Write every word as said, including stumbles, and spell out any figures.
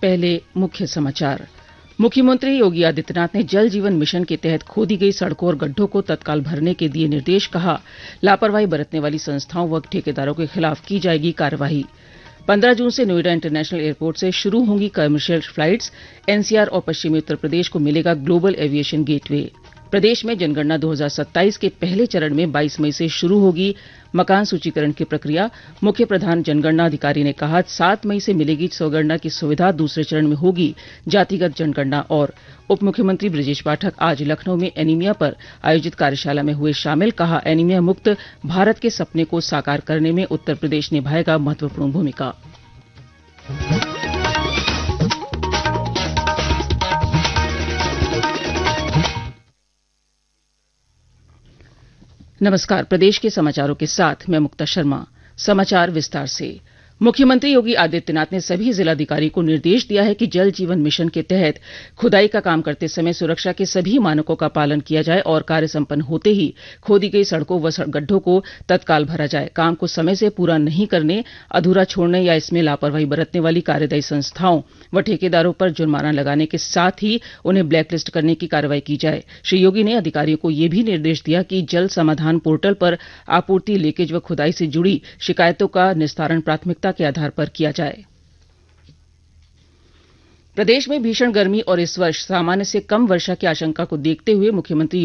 पहले मुख्य समाचार। मुख्यमंत्री योगी आदित्यनाथ ने जल जीवन मिशन के तहत खोदी गई सड़कों और गड्ढों को तत्काल भरने के दिए निर्देश। कहा, लापरवाही बरतने वाली संस्थाओं व ठेकेदारों के खिलाफ की जाएगी कार्रवाई। पंद्रह जून से नोएडा इंटरनेशनल एयरपोर्ट से शुरू होंगी कमर्शियल फ्लाइट्स। एनसीआर और पश्चिमी उत्तर प्रदेश को मिलेगा ग्लोबल एविएशन गेटवे। प्रदेश में जनगणना दो हज़ार सत्ताईस के पहले चरण में बाईस मई से शुरू होगी मकान सूचीकरण की प्रक्रिया। मुख्य प्रधान जनगणना अधिकारी ने कहा, सात मई से मिलेगी स्वगणना की सुविधा। दूसरे चरण में होगी जातिगत जनगणना। और उप मुख्यमंत्री ब्रजेश पाठक आज लखनऊ में एनीमिया पर आयोजित कार्यशाला में हुए शामिल। कहा, एनीमिया मुक्त भारत के सपने को साकार करने में उत्तर प्रदेश निभाएगा महत्वपूर्ण भूमिका। नमस्कार, प्रदेश के समाचारों के साथ मैं मुक्ता शर्मा। समाचार विस्तार से। मुख्यमंत्री योगी आदित्यनाथ ने सभी जिलाधिकारी को निर्देश दिया है कि जल जीवन मिशन के तहत खुदाई का काम करते समय सुरक्षा के सभी मानकों का पालन किया जाए और कार्य संपन्न होते ही खोदी गई सड़कों व गड्ढों को तत्काल भरा जाए। काम को समय से पूरा नहीं करने, अधूरा छोड़ने या इसमें लापरवाही बरतने वाली कार्यदायी संस्थाओं व ठेकेदारों पर जुर्माना लगाने के साथ ही उन्हें ब्लैकलिस्ट करने की कार्रवाई की जाए। श्री योगी ने अधिकारियों को यह भी निर्देश दिया कि जल समाधान पोर्टल पर आपूर्ति, लीकेज व खुदाई से जुड़ी शिकायतों का निस्तारण प्राथमिकता के आधार पर किया जाए। प्रदेश में भीषण गर्मी और इस वर्ष सामान्य से कम वर्षा की आशंका को देखते हुए मुख्यमंत्री